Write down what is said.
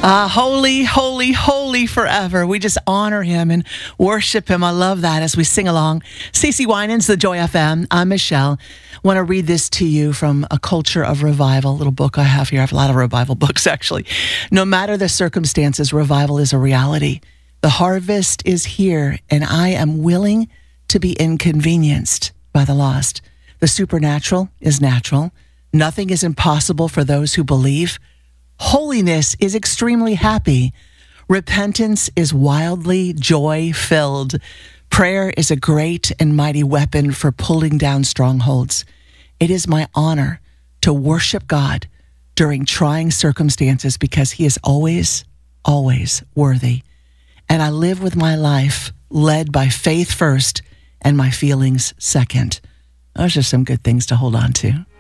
Holy, holy, holy forever. We just honor him and worship him. I love that as we sing along. CeCe Winans, The Joy FM. I'm Michelle. Want to read this to you from A Culture of Revival, a little book I have here. I have a lot of revival books, actually. No matter the circumstances, revival is a reality. The harvest is here, and I am willing to be inconvenienced by the lost. The supernatural is natural. Nothing is impossible for those who believe. Holiness is extremely happy. Repentance is wildly joy-filled. Prayer is a great and mighty weapon for pulling down strongholds. It is my honor to worship God during trying circumstances because he is always, always worthy. And I live with my life led by faith first and my feelings second. Those are some good things to hold on to.